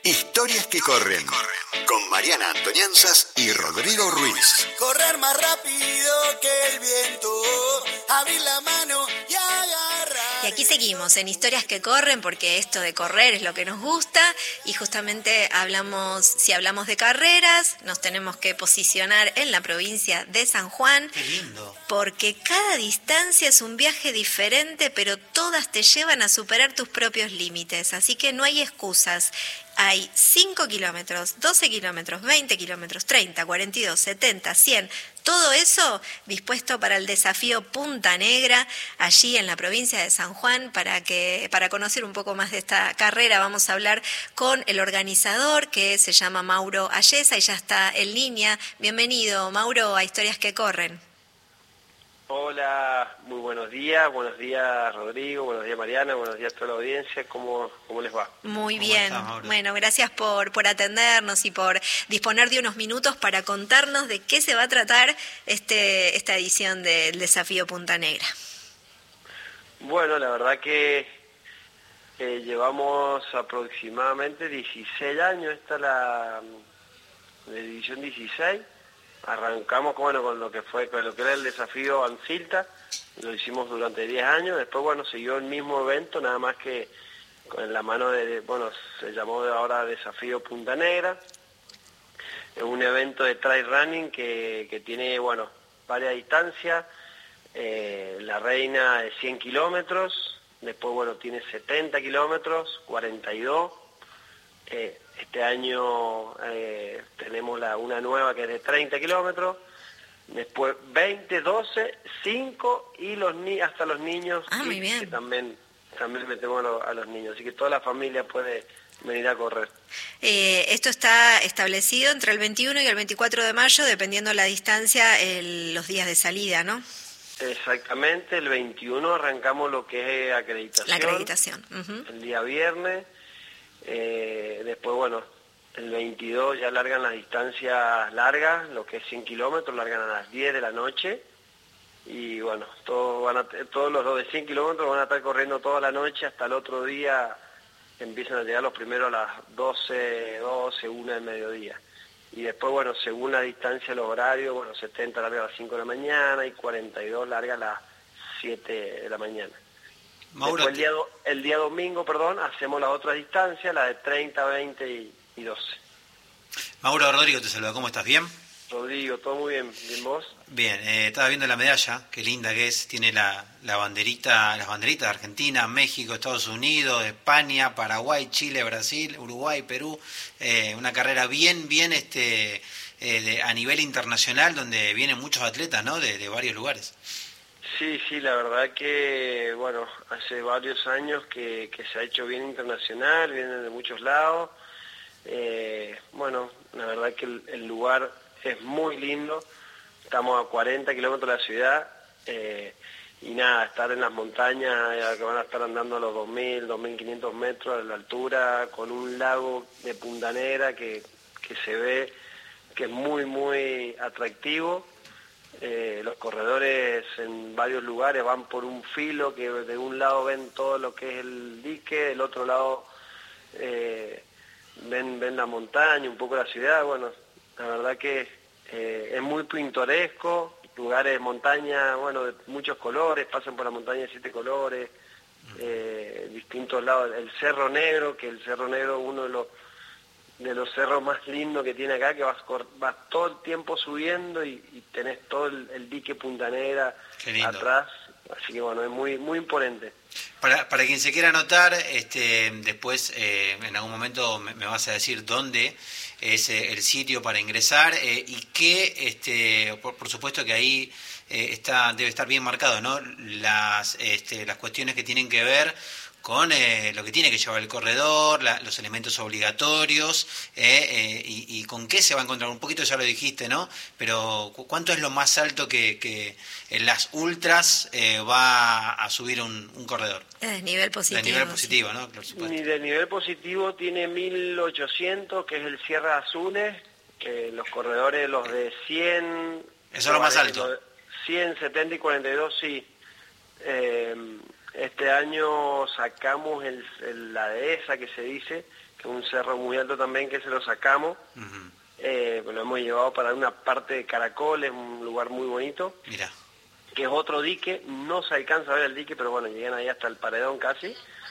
Historias que corren, con Mariana Antonianzas y Rodrigo Ruiz. Correr más rápido que el viento, abrir la mano y agarrar. Y aquí seguimos en Historias que corren, porque esto de correr es lo que nos gusta, y justamente si hablamos de carreras, nos tenemos que posicionar en la provincia de San Juan. ¡Qué lindo! Porque cada distancia es un viaje diferente, pero todas te llevan a superar tus propios límites, así que no hay excusas. Hay 5 kilómetros, 12 kilómetros, 20 kilómetros, 30, 42, 70, 100, todo eso dispuesto para el desafío Punta Negra, allí en la provincia de San Juan. Para conocer un poco más de esta carrera vamos a hablar con el organizador, que se llama Mauro Ayesa, y ya está en línea. Bienvenido, Mauro, a Historias que Corren. Hola, muy buenos días Rodrigo, buenos días Mariana, buenos días a toda la audiencia, ¿cómo les va? Muy bien, bueno, gracias por atendernos y por disponer de unos minutos para contarnos de qué se va a tratar esta edición del Desafío Punta Negra. Bueno, la verdad que llevamos aproximadamente 16 años, esta es la edición 16. Arrancamos con lo que era el desafío Ancilta, lo hicimos durante 10 años, después siguió el mismo evento, nada más que con la mano se llamó ahora Desafío Punta Negra. Es un evento de trail running que tiene varias distancias, la reina de 100 kilómetros, después tiene 70 kilómetros, 42. Este año tenemos una nueva que es de 30 kilómetros, después 20, 12, 5 y hasta los niños, muy bien. Que también metemos a los niños, así que toda la familia puede venir a correr. Esto está establecido entre el 21 y el 24 de mayo, dependiendo la distancia, los días de salida, ¿no? Exactamente, el 21 arrancamos lo que es acreditación. La acreditación. Uh-huh. El día viernes. Después, el 22 ya largan las distancias largas, lo que es 100 kilómetros, largan a las 10 de la noche. Y todos los de 100 kilómetros van a estar corriendo toda la noche hasta el otro día. Empiezan a llegar los primeros a las 12, 1 del mediodía. Y después, según la distancia, los horarios, 70 larga a las 5 de la mañana y 42 larga a las 7 de la mañana. Mauro, después el día domingo, hacemos las otras distancias, las de 30, 20 y 12. Mauro, Rodrigo te saluda, ¿cómo estás? ¿Bien? Rodrigo, todo muy bien. ¿Bien vos? Bien, estaba viendo la medalla, qué linda que es, tiene las banderitas de Argentina, México, Estados Unidos, España, Paraguay, Chile, Brasil, Uruguay, Perú, una carrera bien a nivel internacional, donde vienen muchos atletas, ¿no?, de varios lugares. Sí, la verdad que, hace varios años que se ha hecho bien internacional, vienen de muchos lados. La verdad que el lugar es muy lindo, estamos a 40 kilómetros de la ciudad, y estar en las montañas, que van a estar andando a los 2.000, 2.500 metros de la altura, con un lago de Punta Negra que se ve que es muy, muy atractivo. Los corredores en varios lugares van por un filo que de un lado ven todo lo que es el dique, del otro lado ven la montaña, un poco la ciudad. La verdad que es muy pintoresco, lugares, montaña, de muchos colores, pasan por la montaña de 7 colores, distintos lados. El Cerro Negro, que el Cerro Negro es uno de los cerros más lindos que tiene acá, que vas todo el tiempo subiendo y tenés todo el dique Punta Negra atrás, así que es muy, muy imponente. Para quien se quiera anotar, después en algún momento me vas a decir dónde es el sitio para ingresar, y que por supuesto que ahí debe estar bien marcado, ¿no?, las cuestiones que tienen que ver con lo que tiene que llevar el corredor, los elementos obligatorios, y con qué se va a encontrar. Un poquito ya lo dijiste, ¿no? Pero ¿cuánto es lo más alto que en las ultras va a subir un corredor? De nivel positivo. De nivel positivo, ¿no? Por supuesto. Y de nivel positivo tiene 1.800, que es el Sierra Azunes, los corredores, los de 100... Eso es lo más alto. 100, 70 y 42, sí. Este año sacamos la dehesa, que se dice, que es un cerro muy alto también, que se lo sacamos. Lo hemos llevado para una parte de Caracoles, un lugar muy bonito. Mira. Que es otro dique, no se alcanza a ver el dique, pero bueno, llegan ahí hasta el paredón casi.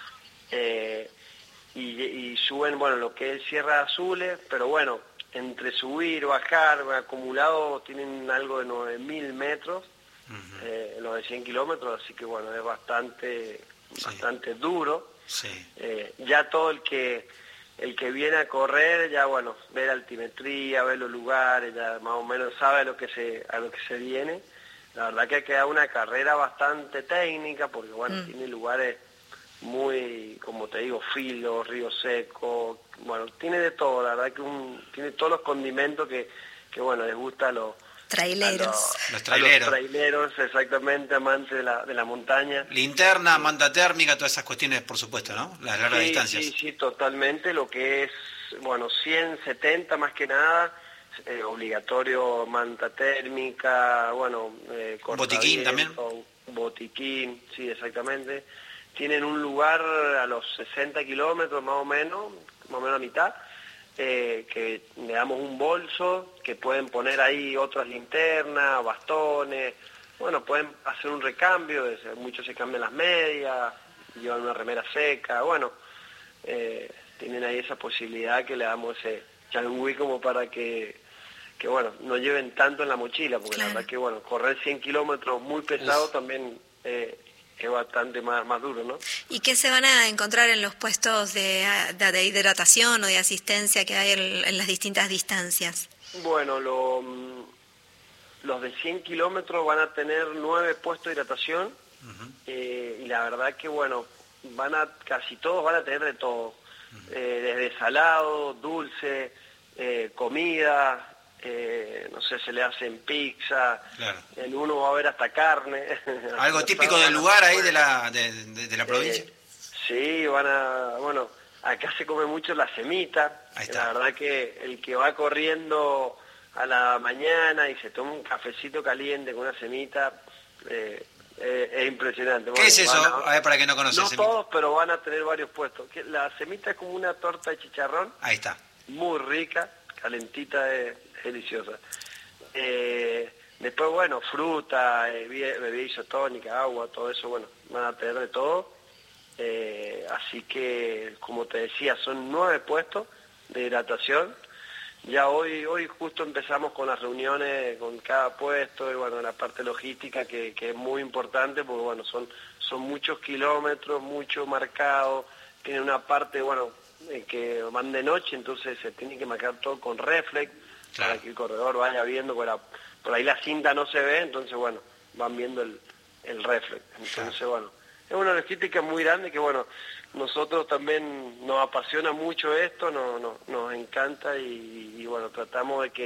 Y suben, bueno, lo que es Sierra Azules, pero bueno, entre subir, bajar, acumulado tienen algo de 9.000 metros, los de 100 kilómetros, así que bueno, es bastante duro. Sí. Ya todo el que viene a correr, ya bueno, ve la altimetría, ve los lugares, ya más o menos sabe a lo que se viene. La verdad que ha quedado una carrera bastante técnica, porque bueno, tiene lugares muy, como te digo, filos, río seco, bueno, tiene de todo, la verdad que tiene todos los condimentos que bueno, les gusta a los traileros. Los traileros. A los traileros, exactamente, amantes de la montaña. Linterna, manta térmica, todas esas cuestiones, por supuesto, ¿no? Las largas distancias. Sí, totalmente, lo que es, bueno, 170 más que nada, obligatorio manta térmica, bueno, botiquín también. Botiquín, sí, exactamente. Tienen un lugar a los 60 kilómetros más o menos a mitad, que le damos un bolso, que pueden poner ahí otras linternas, bastones, bueno, pueden hacer un recambio, muchos se cambian las medias, llevan una remera seca, bueno, tienen ahí esa posibilidad que le damos ese changüí como para que bueno, no lleven tanto en la mochila, porque claro. La verdad que bueno, correr 100 kilómetros muy pesado también es bastante más duro, ¿no? ¿Y qué se van a encontrar en los puestos de hidratación o de asistencia que hay en las distintas distancias? Bueno, los de 100 kilómetros van a tener 9 puestos de hidratación, y la verdad que bueno, casi todos van a tener de todo, desde salado, dulce, comida, no sé, se le hacen pizza, claro. En uno va a haber hasta carne. Algo típico del lugar ahí de la provincia. Sí, bueno, acá se come mucho la semita. Ahí está. La verdad que el que va corriendo a la mañana y se toma un cafecito caliente con una semita, es impresionante. ¿Qué es eso? A ver, para que no conoce. No todos, pero van a tener varios puestos. La semita es como una torta de chicharrón. Ahí está. Muy rica, calentita, es deliciosa. Después, bueno, fruta, bebida isotónica, agua, todo eso, bueno, van a tener de todo. Así que, como te decía, son 9 puestos de hidratación. Ya hoy justo empezamos con las reuniones con cada puesto, y bueno, la parte logística que es muy importante, porque bueno, son muchos kilómetros, mucho marcado, tiene una parte, bueno, que van de noche, entonces se tiene que marcar todo con reflex, claro, para que el corredor vaya viendo, por ahí la cinta no se ve, entonces bueno, van viendo el reflex. Entonces claro, bueno, es una logística muy grande que bueno, nosotros también nos apasiona mucho esto, nos encanta y bueno, tratamos de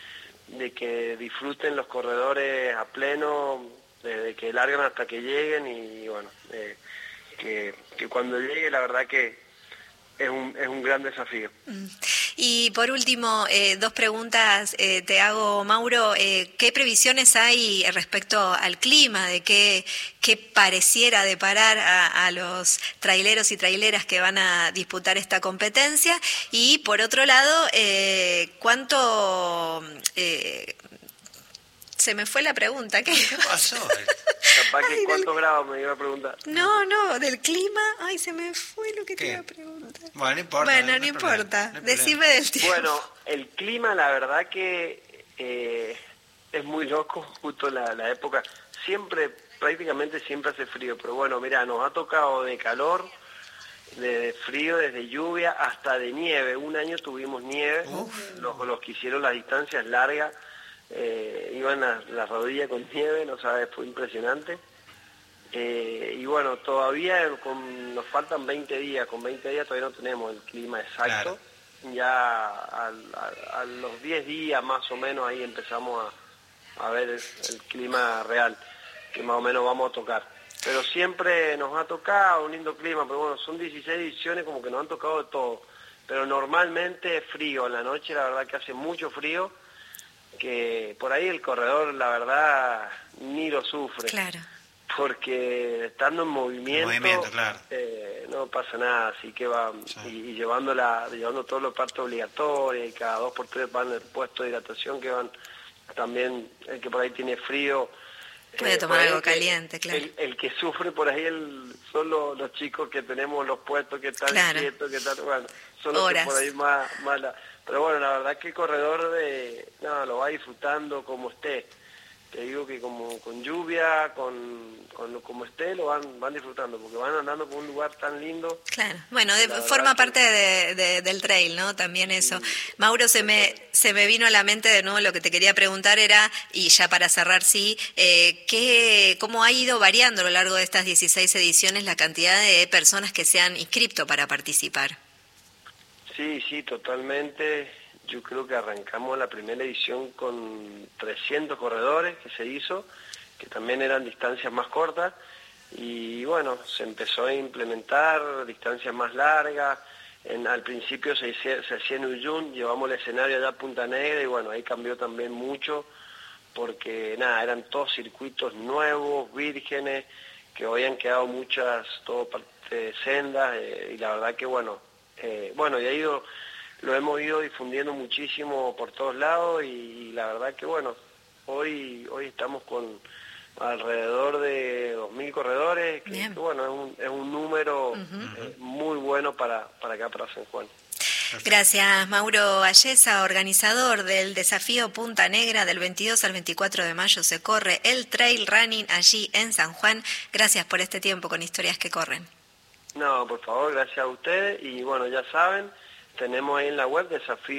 que disfruten los corredores a pleno, desde que largan hasta que lleguen, y bueno, que cuando llegue la verdad que es un gran desafío. Y por último, 2 preguntas te hago, Mauro. ¿Qué previsiones hay respecto al clima? ¿De qué pareciera deparar a los traileros y traileras que van a disputar esta competencia? Y por otro lado, ¿cuánto... se me fue la pregunta. ¿Qué pasó? Capaz que cuántos grados me iba a preguntar. No, del clima. Ay, se me fue lo que te iba a preguntar. Bueno, no importa. Bueno, no importa. Decime del tiempo. Bueno, el clima, la verdad que es muy loco, justo la época. Prácticamente siempre hace frío, pero bueno, mira, nos ha tocado de calor, de frío, desde lluvia hasta de nieve. Un año tuvimos nieve, los que hicieron las distancias largas, iban a la rodilla con nieve, no sabes, fue impresionante. Y bueno, todavía nos faltan 20 días, con 20 días todavía no tenemos el clima exacto. Claro. Ya a los 10 días más o menos ahí empezamos a ver el clima real, que más o menos vamos a tocar. Pero siempre nos ha tocado un lindo clima, pero bueno, son 16 ediciones como que nos han tocado de todo. Pero normalmente es frío, en la noche la verdad que hace mucho frío, que por ahí el corredor la verdad ni lo sufre. Claro. porque estando en movimiento, claro. No pasa nada, así que van y llevando todos los partes obligatorios, y cada 2 por 3 van el puesto de hidratación, que van también, el que por ahí tiene frío puede tomar algo caliente, claro. El que sufre por ahí son los chicos que tenemos los puestos que están quietos, que están, bueno, son los que por ahí más pero bueno, la verdad que el corredor lo va disfrutando como esté. Te digo que como con lluvia, como esté, lo van disfrutando, porque van andando por un lugar tan lindo. Claro, bueno, forma parte del trail, ¿no? También eso. Sí. Mauro, se me vino a la mente de nuevo lo que te quería preguntar era, y ya para cerrar, ¿cómo ha ido variando a lo largo de estas 16 ediciones la cantidad de personas que se han inscrito para participar? Sí, totalmente. Yo creo que arrancamos la primera edición con 300 corredores que se hizo, que también eran distancias más cortas, y bueno, se empezó a implementar distancias más largas. Al principio se hacía en Uyun, llevamos el escenario allá a Punta Negra, y bueno, ahí cambió también mucho, porque eran todos circuitos nuevos, vírgenes, que hoy han quedado todo parte sendas, y la verdad que y lo hemos ido difundiendo muchísimo por todos lados, y la verdad que hoy estamos con alrededor de 2.000 corredores, que es un número muy bueno para acá, para San Juan. Gracias, Mauro Ayesa, organizador del desafío Punta Negra. Del 22 al 24 de mayo se corre el trail running allí en San Juan. Gracias por este tiempo con Historias que Corren. No, por favor, gracias a ustedes, y bueno, ya saben, tenemos ahí en la web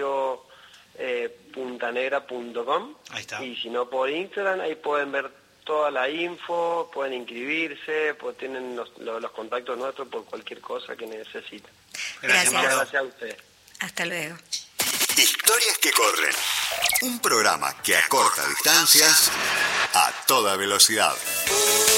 desafío.puntanegra.com. Ahí está. Y si no, por Instagram, ahí pueden ver toda la info, pueden inscribirse, pues tienen los contactos nuestros por cualquier cosa que necesiten. Gracias. Gracias a ustedes. Hasta luego. Historias que Corren. Un programa que acorta distancias a toda velocidad.